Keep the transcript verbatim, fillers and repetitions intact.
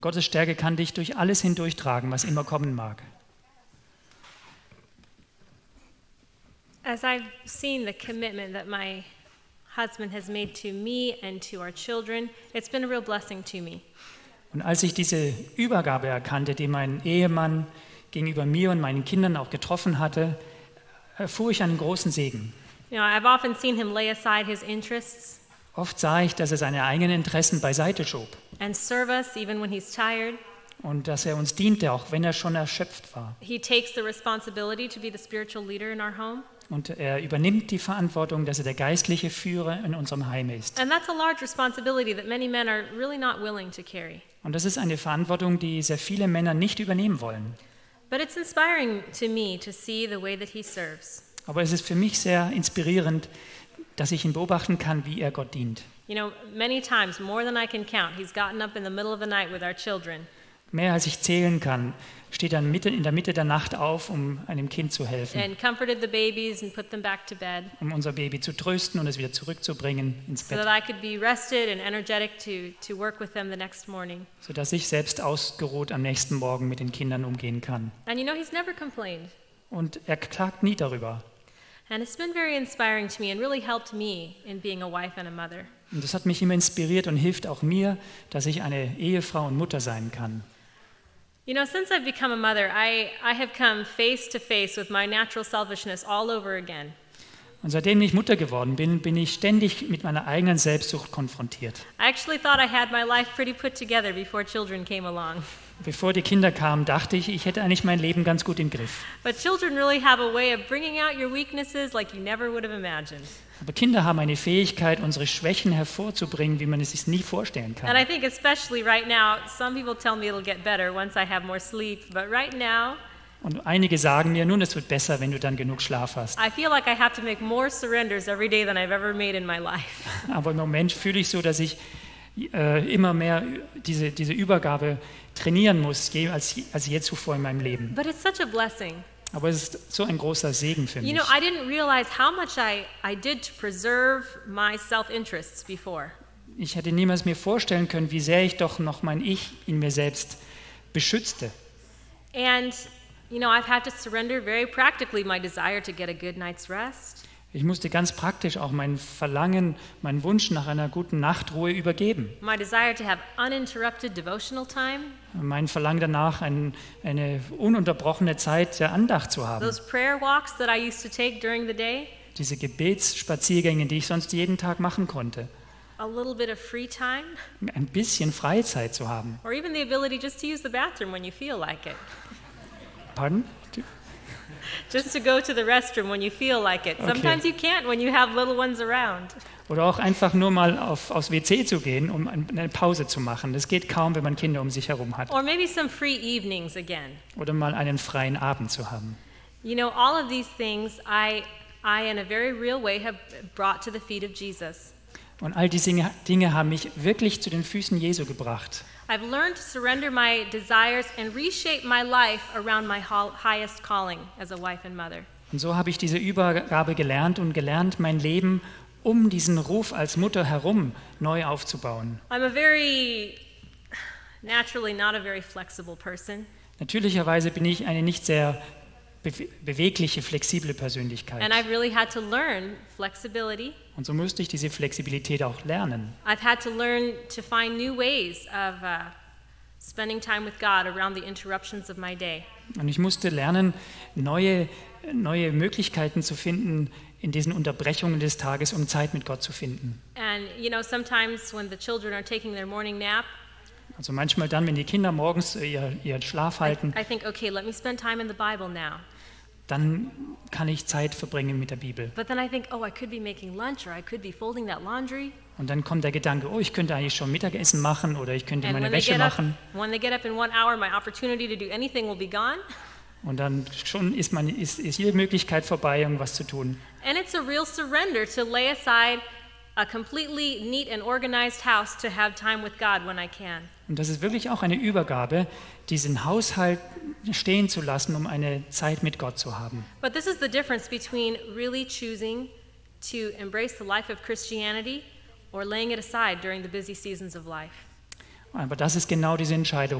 Gottes Stärke kann dich durch alles hindurchtragen, was immer kommen mag. As I've seen the commitment that my husband has made to me and to our children, it's been a real blessing to me. Und als ich diese Übergabe erkannte, die mein Ehemann gegenüber mir und meinen Kindern auch getroffen hatte, erfuhr ich einen großen Segen. You know, I've often seen him lay aside his interests Oft sah ich, dass er seine eigenen Interessen beiseite schob and serve us even when he's tired. und dass er uns diente, auch wenn er schon erschöpft war. He takes the responsibility to be the spiritual leader in our home. Und er übernimmt die Verantwortung, dass er der geistliche Führer in unserem Heim ist. And that's a large responsibility that many men are really not willing to carry. Und das ist eine Verantwortung, die sehr viele Männer nicht übernehmen wollen. But it's inspiring to me to see the way that he serves. Aber es ist für mich sehr inspirierend, dass ich ihn beobachten kann, wie er Gott dient. You know, many times, more than I can count, he's gotten up in the middle of the night with our children. Mehr als ich zählen kann, steht er mitten in der Mitte der Nacht auf, um einem Kind zu helfen, And comforted the babies and put them back to bed um unser Baby zu trösten und es wieder zurückzubringen ins so Bett, that I could be rested and energetic to, to work with them the next morning. sodass ich selbst ausgeruht am nächsten Morgen mit den Kindern umgehen kann. And you know, he's never complained. Und er klagt nie darüber. And it's been very inspiring to me and really helped me in being a wife and a mother. Und das hat mich immer inspiriert und hilft auch mir, dass ich eine Ehefrau und Mutter sein kann. You know, since I've become a mother, I, I have come face to face with my natural selfishness all over again. Und seitdem ich Mutter geworden bin, bin ich ständig mit meiner eigenen Selbstsucht konfrontiert. I actually thought I had my life pretty put together before children came along. Bevor die Kinder kamen, dachte ich, ich hätte eigentlich mein Leben ganz gut im Griff. But children really have a way of bringing out your weaknesses like you never would have imagined. Aber Kinder haben eine Fähigkeit, unsere Schwächen hervorzubringen, wie man es sich nie vorstellen And I kann. think especially right now, some people tell me it'll get better once I have more sleep, but right now, Und einige sagen mir, nun, es wird besser, wenn du dann genug Schlaf hast. I feel like I have to make more surrenders every day than I've ever made in my life. Aber im Moment fühle ich so, dass ich äh, immer mehr diese, diese Übergabe trainieren muss, je, als, als je zuvor in meinem Leben. But it's such a blessing. Aber es ist so ein großer Segen für You mich. know, I didn't realize how much I, I did to preserve my self-interests before. Ich hätte niemals mir vorstellen können, wie sehr ich doch noch mein Ich in mir selbst beschützte. And, you know, I've had to surrender very practically my desire to get a good night's rest. Ich musste ganz praktisch auch mein Verlangen, meinen Wunsch nach einer guten Nachtruhe übergeben. My desire to have uninterrupted devotional time. Mein Verlangen danach, ein, eine ununterbrochene Zeit der Andacht zu haben. Those prayer walks that I used to take during the day. Diese Gebetsspaziergänge, die ich sonst jeden Tag machen konnte. A little bit of free time. Ein bisschen Freizeit zu haben. Or even the ability just to use the bathroom when you feel like it. Pardon? Just to go to the restroom when you feel like it. Okay. Sometimes you can't when you have little ones around. Oder auch einfach nur mal auf, aufs W C zu gehen, um eine Pause zu machen. Das geht kaum, wenn man Kinder um sich herum hat. Or maybe some free evenings again. Oder mal einen freien Abend zu haben. You know, all of these things I, I in a very real way have brought to the feet of Jesus. Und all diese Dinge, Dinge haben mich wirklich zu den Füßen Jesu gebracht. I've learned to surrender my desires and reshape my life around my ho- highest calling as a wife and mother. Und so habe ich diese Übergabe gelernt und gelernt, mein Leben um diesen Ruf als Mutter herum neu aufzubauen. I'm a very, naturally not a very flexible person. Natürlicherweise bin ich eine nicht sehr be- bewegliche, flexible Persönlichkeit. And I've really had to learn flexibility. Und so musste ich diese Flexibilität auch lernen. I've had to learn to find new ways of uh, spending time with God around the interruptions of my day. Und ich musste lernen, neue, neue Möglichkeiten zu finden in diesen Unterbrechungen des Tages, um Zeit mit Gott zu finden. And, you know, sometimes when the children are taking their morning nap, Also manchmal dann, wenn die Kinder morgens ihr, ihren Schlaf halten, I think, okay, let me spend time in the Bible now. dann kann ich Zeit verbringen mit der Bibel. But then I think, oh, I could be making lunch or I could be folding that laundry. Und dann kommt der Gedanke, oh, ich könnte eigentlich schon Mittagessen machen oder ich könnte And meine when they, Wäsche get up, machen. when they get up in one hour, my opportunity to do anything will be gone. Und dann schon ist, man, ist, ist jede Möglichkeit vorbei, irgendwas zu tun. And it's a real surrender to lay aside a completely neat and organized house to have time with God when I can. Und das ist wirklich auch eine Übergabe, diesen Haushalt stehen zu lassen, um eine Zeit mit Gott zu haben. But this is the difference between really choosing to embrace the life of Christianity or laying it aside during the busy seasons of life. Aber das ist genau diese Entscheidung.